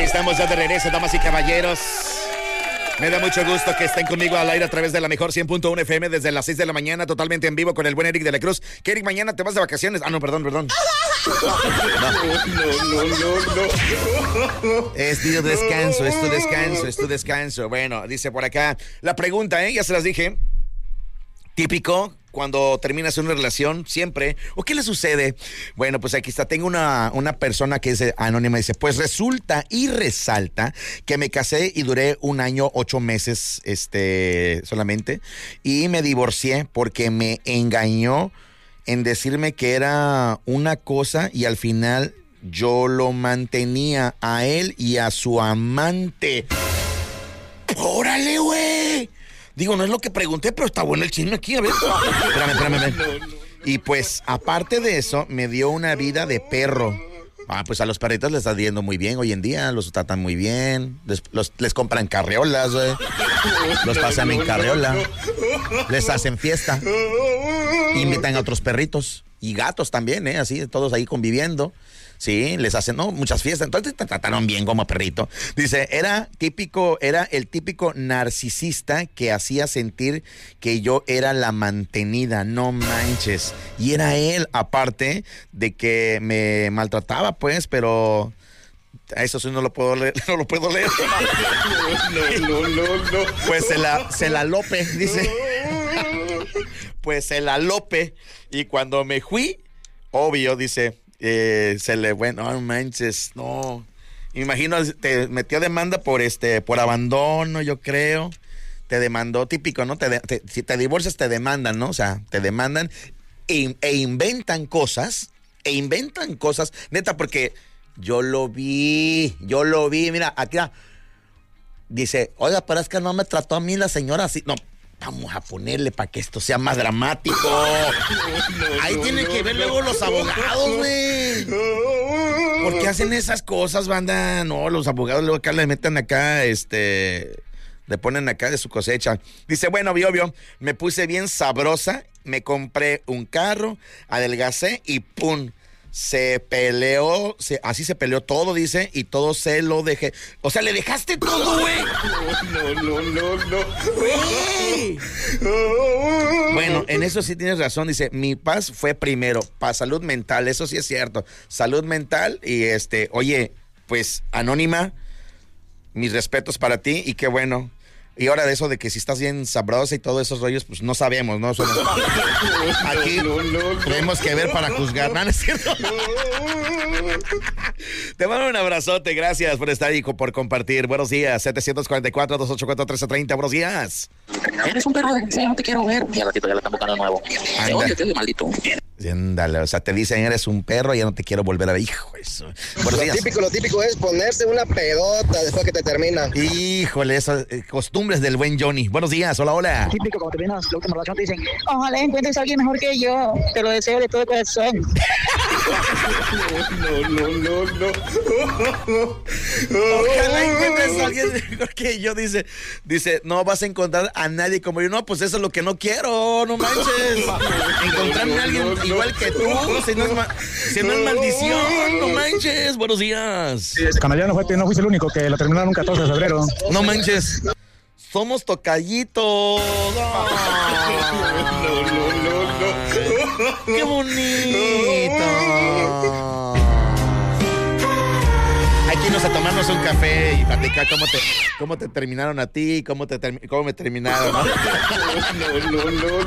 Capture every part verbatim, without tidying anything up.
Ahí estamos ya de regreso, damas y caballeros. Me da mucho gusto que estén conmigo al aire a través de la mejor cien punto uno F M desde las seis de la mañana, totalmente en vivo con el buen Eric de la Cruz. Que Eric, mañana te vas de vacaciones. Ah, no, perdón, perdón. No, no, no, no, no. Es tu descanso, es tu descanso, es tu descanso. Bueno, dice por acá la pregunta, ¿eh? Ya se las dije. Típico cuando terminas una relación, siempre. ¿O qué le sucede? Bueno, pues aquí está. Tengo una, una persona que es anónima. Dice, pues resulta y resalta que me casé y duré un año, ocho meses este, solamente. Y me divorcié porque me engañó en decirme que era una cosa y al final yo lo mantenía a él y a su amante. ¡Órale, güey! Digo, no es lo que pregunté, pero está bueno el chisme aquí, a ver. Espérame, espérame, espérame. Y pues, aparte de eso, me dio una vida de perro. Ah, pues a los perritos les está yendo muy bien hoy en día, los tratan muy bien, les, los, les compran carriolas, güey. Los pasan en carriola, les hacen fiesta, invitan a otros perritos y gatos también, ¿eh? Así, todos ahí conviviendo. Sí, les hacen, ¿no? Muchas fiestas. Entonces te trataron bien como perrito. Dice, era típico, era el típico narcisista que hacía sentir que yo era la mantenida, no manches. Y era él, aparte de que me maltrataba, pues, pero eso sí no lo puedo leer, no lo puedo leer. No, no, no, no. Pues se la, se la lope, dice. Pues se la lope. Y cuando me fui, obvio, dice, Eh, se le, bueno, no manches, no. Imagino, te metió demanda por este, por abandono, yo creo. Te demandó, típico, ¿no? Te de, te, si te divorcias, te demandan, ¿no? O sea, te demandan e, e inventan cosas, e inventan cosas, neta, porque yo lo vi, yo lo vi, mira, aquí, dice, oiga, pero es que no me trató a mí la señora así, no. Vamos a ponerle para que esto sea más dramático. No, Ahí no, tienen no, que ver no, luego los abogados, güey. ¿Por qué hacen esas cosas, banda? No, los abogados luego acá le meten acá, este... le ponen acá de su cosecha. Dice, bueno, obvio, obvio, me puse bien sabrosa, me compré un carro, adelgacé y ¡pum! Se peleó, se, así se peleó todo, dice, y todo se lo dejé. O sea, le dejaste todo, güey. No, no, no, no, güey. Bueno, en eso sí tienes razón, dice, mi paz fue primero, para salud mental, eso sí es cierto. Salud mental y este, oye, pues, anónima, mis respetos para ti y qué bueno. Y ahora de eso de que si estás bien sabrosa y todos esos rollos, pues no sabemos, ¿no? Somos... Aquí no, no, no, tenemos que ver para juzgar, ¿no? ¿No es cierto? Te mando un abrazote, gracias por estar ahí, por compartir. Buenos días, setecientos cuarenta y cuatro, doscientos ochenta y cuatro, trece treinta, buenos días. Eres un perro de no te quiero ver. Y al ratito ya le están buscando de nuevo. Te odio, te odio, maldito. Ándale, o sea, te dicen eres un perro y ya no te quiero volver a ver. Hijo, eso. Lo típico, lo típico es ponerse una pedota después que te termina. Híjole, esas eh, costumbres del buen Johnny. Buenos días, hola, hola. Típico, cuando terminas la última relación te dicen, ojalá encuentres a alguien mejor que yo. Te lo deseo de todo corazón. No, no, no, no. Ojalá encuentres a alguien mejor que yo, dice. Dice, no vas a encontrar a nadie como yo. No, pues eso es lo que no quiero, no manches. Encontrarme a alguien igual que tú, si no es, ma- si no es maldición, no manches. Buenos días. Canallán, no, fue, no fuiste el único que lo terminaron un catorce de febrero. No manches. Somos tocayitos. Oh. No, no, no, no. Qué bonito. Aquí nos a tomarnos un café y platicar cómo te, cómo te terminaron a ti, cómo te termi- cómo me terminaron, ¿no? No, no, no,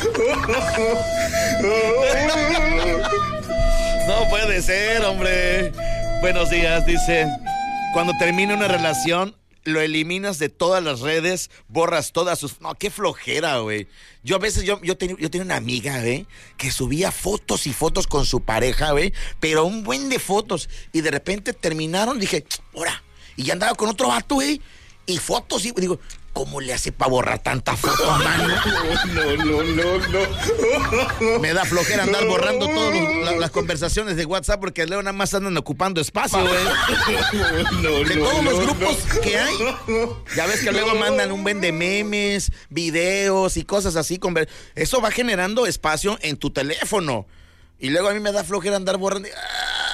no. No puede ser, hombre. Buenos días, dice. Cuando termina una relación, lo eliminas de todas las redes, borras todas sus... No, qué flojera, güey. Yo a veces, yo, yo, ten, yo tenía una amiga, güey, que subía fotos y fotos con su pareja, güey, pero un buen de fotos. Y de repente terminaron, dije, ¡hora! Y ya andaba con otro vato, güey, y fotos, y digo... ¿Cómo le hace para borrar tanta foto, mano? No, no, no, no. Me da flojera andar borrando todas la, las conversaciones de WhatsApp porque luego nada más andan ocupando espacio, güey. No, de todos no, los grupos no. que hay. Ya ves que luego mandan un buen de memes, videos y cosas así. Eso va generando espacio en tu teléfono. Y luego a mí me da flojera andar borrando.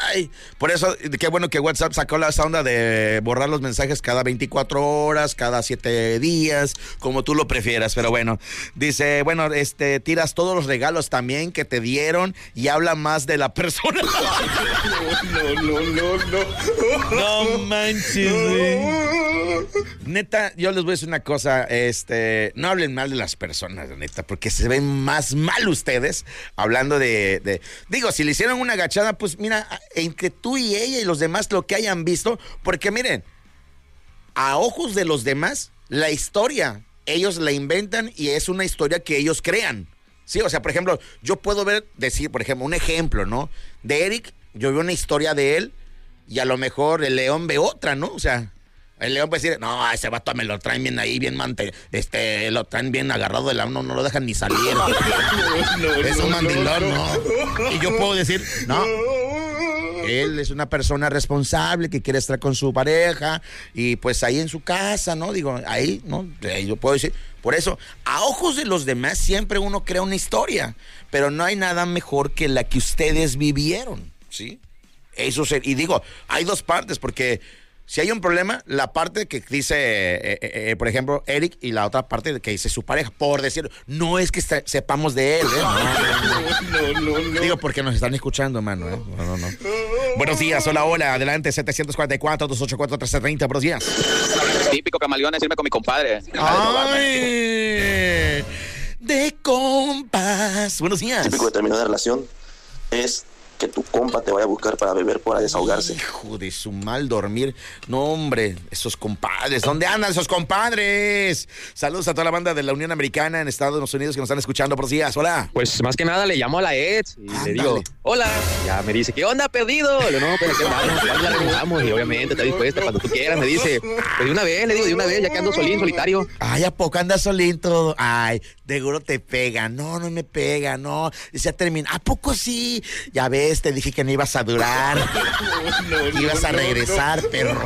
Ay, por eso, qué bueno que WhatsApp sacó la onda de borrar los mensajes cada veinticuatro horas, cada siete días, como tú lo prefieras, pero bueno. Dice, bueno, este, tiras todos los regalos también que te dieron y habla más de la persona. No, no, no, no. No manches, güey. Neta, yo les voy a decir una cosa, este, no hablen mal de las personas, neta, porque se ven más mal ustedes hablando de, de, digo, si le hicieron una agachada, pues mira, entre tú y ella y los demás lo que hayan visto, porque miren, a ojos de los demás, la historia, ellos la inventan y es una historia que ellos crean, ¿sí? O sea, por ejemplo, yo puedo ver, decir, por ejemplo, un ejemplo, ¿no? De Eric, yo veo una historia de él y a lo mejor el León ve otra, ¿no? O sea, el León puede decir, no, ese vato me lo traen bien ahí, bien mante, este, lo traen bien agarrado de la mano, no lo dejan ni salir. No, no, es un mandilón, no, no. Y yo puedo decir, no, él es una persona responsable que quiere estar con su pareja y pues ahí en su casa, ¿no? Digo, ahí, ¿no? Yo puedo decir, por eso, a ojos de los demás siempre uno crea una historia, pero no hay nada mejor que la que ustedes vivieron, ¿sí? Eso se, y digo, hay dos partes, porque si hay un problema, la parte que dice, eh, eh, eh, por ejemplo, Eric, y la otra parte que dice su pareja, por decir, no es que se, sepamos de él, ¿eh? No, no, no, no. Digo, porque nos están escuchando, mano, ¿eh? No, no, no. Buenos días, hola, hola, adelante, setecientos cuarenta y cuatro, doscientos ochenta y cuatro, trescientos treinta, buenos días. Típico camaleón es irme con mi compadre. Ay, de compas. Buenos días. Típico de terminar una relación es que tu compa te vaya a buscar para beber, para desahogarse. Hijo de su mal dormir. No, hombre, esos compadres. ¿Dónde andan esos compadres? Saludos a toda la banda de la Unión Americana en Estados Unidos que nos están escuchando por días. Hola. Pues más que nada le llamo a la ex y Ándale. le digo, hola. Ya me dice, ¿qué onda, perdido? Le digo, no, pues, ¿qué vamos? ¿Cuándo la arreglamos? Y obviamente está dispuesta cuando tú quieras. Me dice, pues de una vez, le digo, de una vez, ya que ando solín, solitario. Ay, ¿a poco andas solín todo? Ay, seguro te pega. No, no me pega, no. Y se termina. ¿A poco sí? Ya ves, te dije que no ibas a durar. No, no, ibas a regresar, no, no, perro.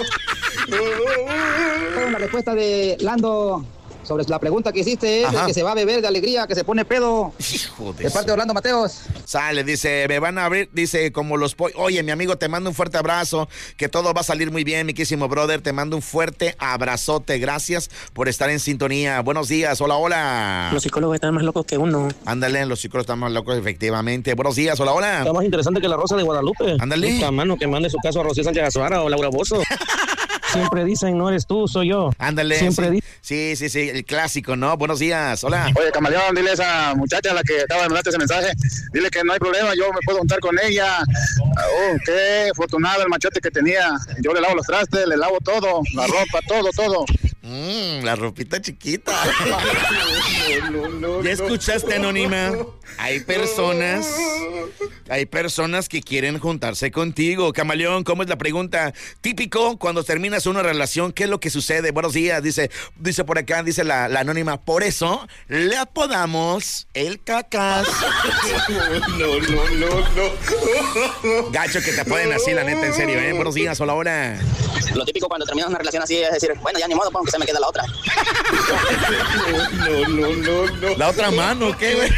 La respuesta de Lando sobre la pregunta que hiciste es Ajá. el que se va a beber de alegría, que se pone pedo. Hijo de, de parte de Orlando Mateos. Sale, dice, me van a abrir, dice, como los pollos. Oye, mi amigo, te mando un fuerte abrazo, que todo va a salir muy bien, mi quísimo brother. Te mando un fuerte abrazote. Gracias por estar en sintonía. Buenos días, hola, hola. Los psicólogos están más locos que uno. Ándale, los psicólogos están más locos, efectivamente. Buenos días, hola, hola. Está más interesante que la Rosa de Guadalupe. Ándale. Esta mano que mande su caso a Rocío Sánchez Azuara o Laura Bozzo. Siempre dicen, no eres tú, soy yo. Ándale. Siempre sí. di- sí, sí, sí, el clásico, ¿no? Buenos días, hola. Oye, camaleón, dile a esa muchacha a la que acaba de mandarte ese mensaje, dile que no hay problema, yo me puedo juntar con ella. Oh, qué afortunado el machote que tenía. Yo le lavo los trastes, le lavo todo, la ropa, todo, todo. Mmm, la ropita chiquita. No, no, no, ¿Ya escuchaste, Anónima? Hay personas, hay personas que quieren juntarse contigo. Camaleón, ¿cómo es la pregunta? Típico, cuando terminas una relación, ¿qué es lo que sucede? Buenos días, dice, dice por acá, dice la, la Anónima. Por eso le apodamos el cacas. No, no, no, no. Gacho que te apoden así, la neta, en serio, ¿eh? Buenos días, hola, hola. Lo típico cuando terminas una relación así es decir, bueno, ya ni modo, porque se me queda la otra. No, no, no, no. La otra mano, ¿qué, güey?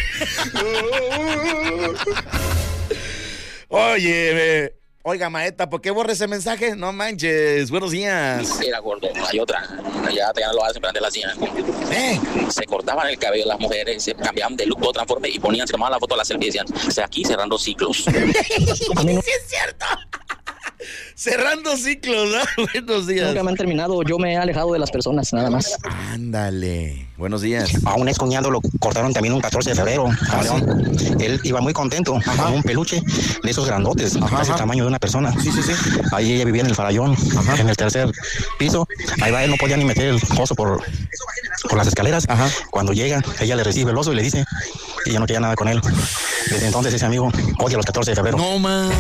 Oye, eh, oiga, Maeta, ¿por qué borra ese mensaje? No manches, buenos días. Mira, gordo, hay otra. Ya, ya no lo hacen, pero antes la hacían. ¿Eh? Se cortaban el cabello las mujeres, se cambiaban de look, todo transforme y ponían, se tomaban la foto de la selfie y decían, o sea, aquí cerrando ciclos. A mí no. Sí es cierto. Cerrando ciclos, ¿no? Buenos días. Nunca me han terminado, yo me he alejado de las personas, nada más. Ándale, buenos días. A un ex cuñado lo cortaron también un catorce de febrero, ¿Ah, sí? Él iba muy contento, Ajá. con un peluche de esos grandotes, Ajá, casi el tamaño de una persona. Sí, sí, sí. Ahí ella vivía en el Farallón, Ajá. en el tercer piso. Ahí va, él no podía ni meter el coso por, por las escaleras. Ajá. Cuando llega, ella le recibe el oso y le dice que ya no quería nada con él. Desde entonces ese amigo odia los catorce de febrero. No, man.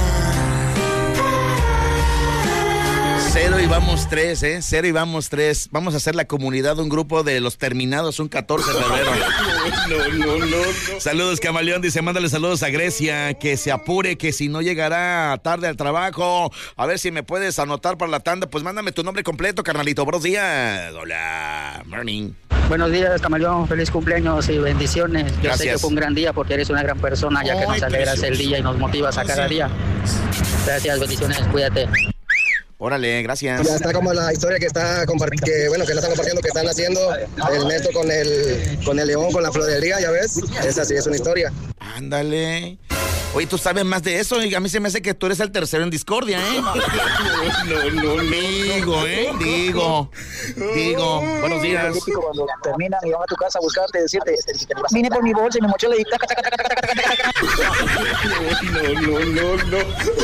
Cero y vamos tres, ¿eh? Cero y vamos tres. Vamos a hacer la comunidad, un grupo de los terminados un catorce de febrero. No, no, no, no. Saludos, Camaleón. Dice, mándale saludos a Grecia, que se apure, que si no llegará tarde al trabajo. A ver si me puedes anotar para la tanda. Pues mándame tu nombre completo, carnalito. Buenos días. Hola. Morning. Buenos días, Camaleón. Feliz cumpleaños y bendiciones. Yo Gracias. sé que fue un gran día porque eres una gran persona, ya que Ay, nos alegras precioso. el día y nos motivas a cada día. Gracias, bendiciones, cuídate. Órale, gracias. Ya está como la historia que está compartiendo, que bueno, que la están compartiendo, que están haciendo el Neto con el con el León, con la Flor del Día, ya ves. Esa sí es una historia. Ándale. Oye, tú sabes más de eso, y a mí se me hace que tú eres el tercero en discordia, ¿eh? No, no, no. Digo, ¿eh? Digo. Digo. Buenos días. Cuando terminan y van a tu casa a buscarte y decirte, vine por mi bolsa y mi mochila y taca, taca, taca, taca, taca, taca, taca. No, no, no, no.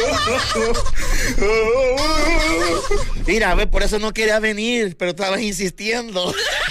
Mira, a ver, por eso no quería venir, pero estabas insistiendo.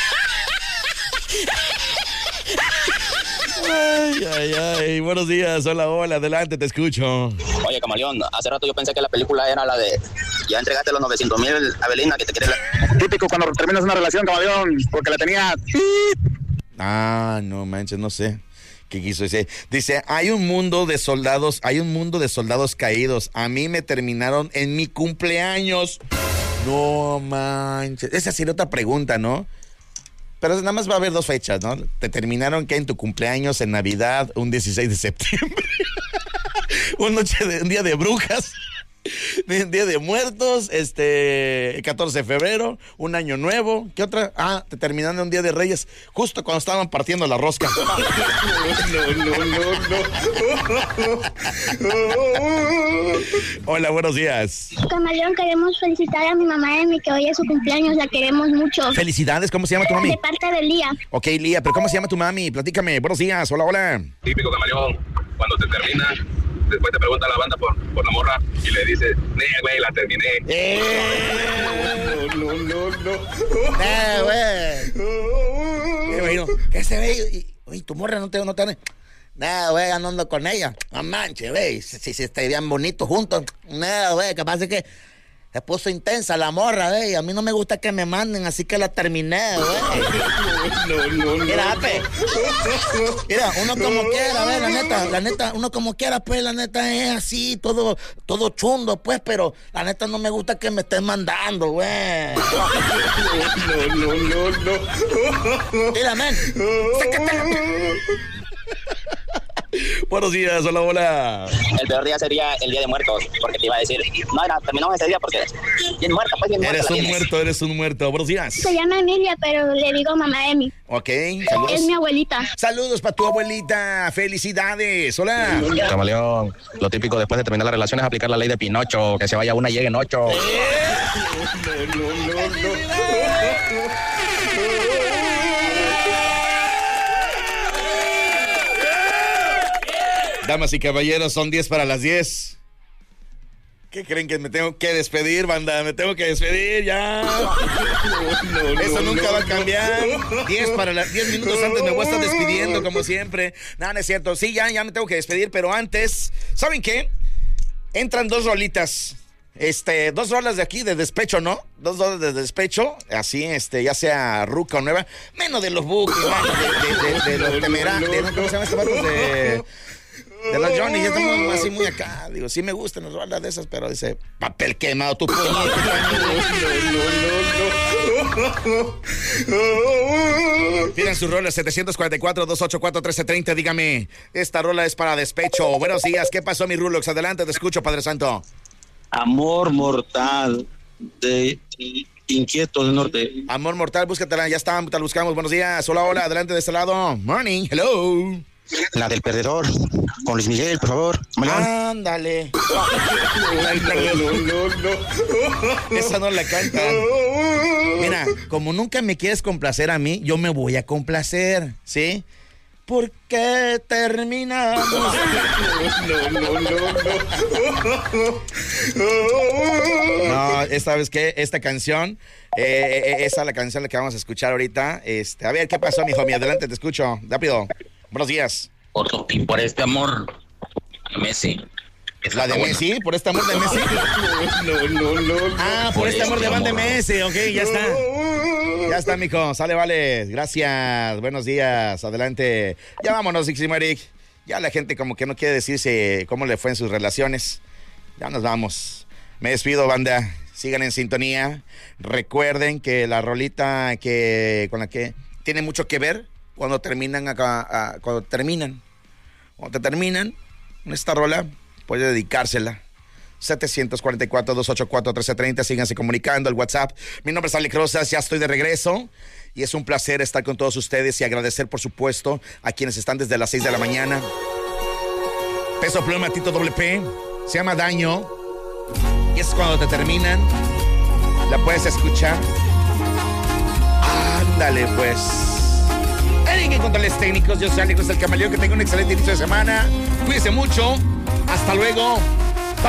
Ay, ay, ay. Buenos días. Hola, hola. Adelante, te escucho. Oye, Camaleón, hace rato yo pensé que la película era la de ya entregaste los novecientos mil a Belinda, que te quiere la... Típico cuando terminas una relación, Camaleón, porque la tenía... Ah, no manches, no sé. ¿Qué quiso decir? Dice, hay un mundo de soldados, hay un mundo de soldados caídos. A mí me terminaron en mi cumpleaños. No manches. Esa sería otra pregunta, ¿no? Pero nada más va a haber dos fechas, ¿no? Te terminaron que en tu cumpleaños, en Navidad, un dieciséis de septiembre. un, noche de, un día de brujas. Un día de muertos, este, catorce de febrero, un año nuevo. ¿Qué otra? Ah, te terminaron un día de Reyes, justo cuando estaban partiendo la rosca. No, no, no, no. Hola, buenos días. Camaleón, queremos felicitar a mi mamá Emi, que hoy es su cumpleaños, la queremos mucho. Felicidades, ¿cómo se llama tu mami? De parte de Lía. Ok, Lía, pero ¿cómo se llama tu mami? Platícame, buenos días, hola, hola. Típico Camaleón, cuando te termina, después te pregunta la banda por, por la morra y le dice, nee, güey, la terminé. Eh, no, no, no, no. Eh, güey. Qué bueno. ¿Qué se ve? Oye, tu morra no te... No te... Nada, güey, andando con ella. No manches, güey. Si, si, si estarían bonitos juntos. Nada, güey, capaz es que se puso intensa la morra, güey. A mí no me gusta que me manden, así que la terminé, güey. No, no, no. Mira, Ape. Mira, uno como quiera, güey, la neta, la neta, uno como quiera, pues, la neta es así, todo, todo chundo, pues, pero la neta no me gusta que me estén mandando, güey. No, no, no, no. Mira, men. Sácate. Buenos días, hola, hola. El peor día sería el Día de Muertos, porque te iba a decir, no, era, terminamos ese día porque bien muerta, pues bien muerta. Eres un muerto, eres un muerto. Buenos días. Se llama Emilia, pero le digo mamá Emi. Ok, saludos. Es mi abuelita. Saludos para tu abuelita, felicidades, hola. Camaleón, lo típico después de terminar la relación es aplicar la ley de Pinocho, que se vaya una y lleguen ocho. No, no, no, no. Damas y caballeros, son diez para las diez. ¿Qué creen que me tengo que despedir, banda? Me tengo que despedir ya. No, no, Eso nunca no, va a cambiar. diez para las diez minutos antes me voy a estar despidiendo, como siempre. No, no es cierto. Sí, ya, ya me tengo que despedir, pero antes, ¿saben qué? Entran dos rolitas. Este, dos rolas de aquí de despecho, ¿no? Dos rolas de despecho, así, este, ya sea ruca o nueva, menos de los buques, de, de, de, de los temerarios, ¿no? ¿Cómo se llama este vato? De, de los Johnny, ya estamos así muy acá. Digo, sí me gustan las rolas de esas, pero dice, papel quemado, tu puñete. Pidan sus rolas, setecientos cuarenta y cuatro, doscientos ochenta y cuatro, trece treinta. Dígame, esta rola es para despecho. Buenos días, ¿qué pasó, mi Rulox? Adelante, te escucho, Padre Santo. Amor mortal de Inquieto del Norte. Amor mortal, búscatela, ya está, te la buscamos. Buenos días, hola, hola, adelante de este lado. Morning, hello. La del perdedor, con Luis Miguel, por favor. Ándale. No, no, no. Esa no la canta. Mira, como nunca me quieres complacer a mí, yo me voy a complacer, ¿sí? ¿Por qué terminamos? No, no, no, no. No, esta vez que esta canción, eh, esa es la canción la que vamos a escuchar ahorita. Este, a ver, ¿qué pasó, mi homie? Adelante, te escucho. Rápido. Buenos días. Por, por este amor, Messi. ¿La de Messi? Buena. ¿Por este amor de Messi? No, no, no, no. Ah, por, por este amor de Van de Messi. Ok, ya está. Ya está, mijo. Sale, vale. Gracias. Buenos días. Adelante. Ya vámonos, Iximo Eric. Ya la gente como que no quiere decirse cómo le fue en sus relaciones. Ya nos vamos. Me despido, banda. Sigan en sintonía. Recuerden que la rolita que con la que tiene mucho que ver cuando terminan acá, a, cuando terminan, cuando te terminan esta rola, puedes dedicársela. siete cuatro cuatro, dos ocho cuatro, uno tres tres cero. Síganse comunicando al WhatsApp. Mi nombre es Alex Rosas, ya estoy de regreso. Y es un placer estar con todos ustedes y agradecer, por supuesto, a quienes están desde las seis de la mañana. Peso Pluma, Tito Doble P. Se llama Daño. Y es cuando te terminan. La puedes escuchar. Ándale, pues. Alguien en controles técnicos. Yo soy Alex Rosas, el Camaleón. Que tenga un excelente inicio de semana. Cuídense mucho. Hasta luego.